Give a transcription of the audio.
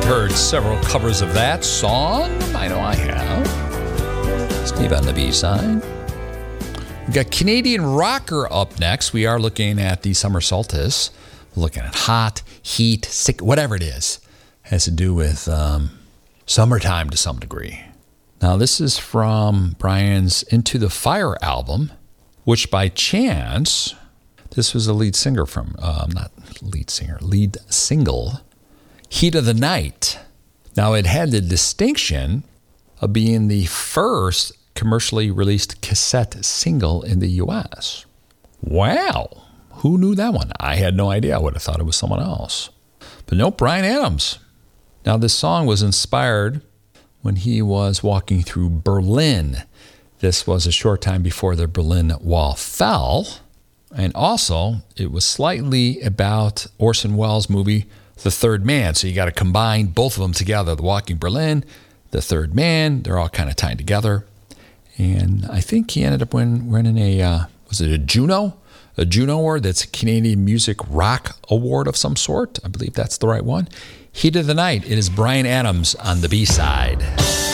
heard several covers of that song. I know I have. Steve on the B-side. We've got Canadian rocker up next. We are looking at the summer solstice. We're looking at hot, heat, sick, whatever it is. It has to do with summertime to some degree. Now, this is from Brian's Into the Fire album, which by chance, this was a lead single, Heat of the Night. Now, it had the distinction of being the first commercially released cassette single in the U.S. Wow. Who knew that one? I had no idea. I would have thought it was someone else. But nope, Bryan Adams. Now, this song was inspired when he was walking through Berlin. This was a short time before the Berlin Wall fell. And also, it was slightly about Orson Welles' movie, The Third Man. So you got to combine both of them together. The Walking Berlin, The Third Man, they're all kind of tied together. And I think he ended up winning was it a Juno? A Juno Award. That's a Canadian Music Rock Award of some sort. I believe that's the right one. Heat of the Night. It is Bryan Adams on the B-side.